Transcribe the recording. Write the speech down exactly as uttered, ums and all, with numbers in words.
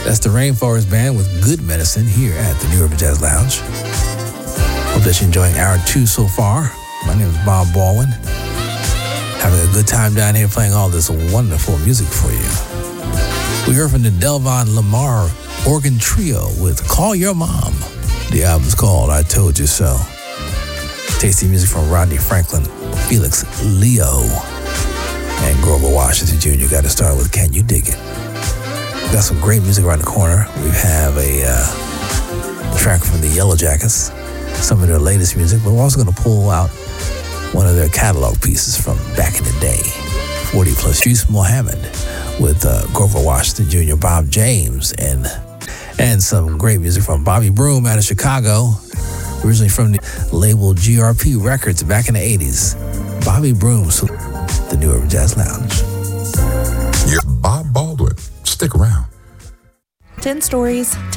That's the Rainforest Band with Good Medicine here at the New River Jazz Lounge. Hope that you're enjoying hour two so far. My name is Bob Baldwin. Having a good time down here playing all this wonderful music for you. We heard from the Delvon Lamar Organ Trio with Call Your Mom. The album's called I Told You So. Tasty music from Rodney Franklin, Felix Leo, and Grover Washington Junior Got to start with Can You Dig It? Got some great music around the corner. We have a uh, track from the Yellow Jackets, some of their latest music, but we're also going to pull out one of their catalog pieces from back in the day, forty plus. Yusuf Mohammed with uh, Grover Washington Junior, Bob James, and and some great music from Bobby Broom out of Chicago, originally from the label G R P Records back in the eighties. Bobby Broom, so the New River Jazz Lounge. You're Bob Baldwin. Stick around. ten stories.